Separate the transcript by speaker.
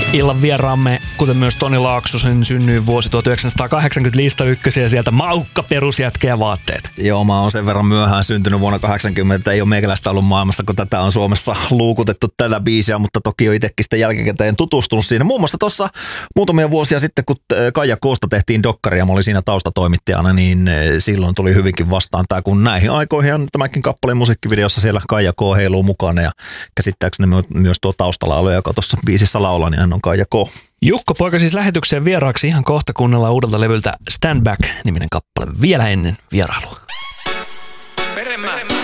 Speaker 1: Illan vieraamme, kuten myös Toni Laaksosen, synnyin vuosi 1980 lista ykkösiä ja sieltä maukka perusjätkä ja vaatteet.
Speaker 2: Joo, mä oon sen verran myöhään syntynyt vuonna 80, ei ole meikäläistä ollut maailmassa, kun tätä on Suomessa luukutettu tätä biisiä, mutta toki on itsekin sitten jälkikäteen tutustunut siinä. Muun muassa tuossa muutamia vuosia sitten, kun Kaija Koosta tehtiin dokkaria, mä olin siinä taustatoimittajana, niin silloin tuli hyvinkin vastaan tämä, kun näihin aikoihin tämäkin kappaleen musiikkivideossa siellä Kaija K heiluu mukana ja käsittääkseni myös tuo taustalaulu, joka tuossa biisissä laulaa, niin hän on Kaija K.
Speaker 1: Jukka Poika siis lähetykseen vieraaksi ihan kohta, kuunnellaan uudelta levyltä Stand Back -niminen kappale vielä ennen vierailua.
Speaker 3: Peremä.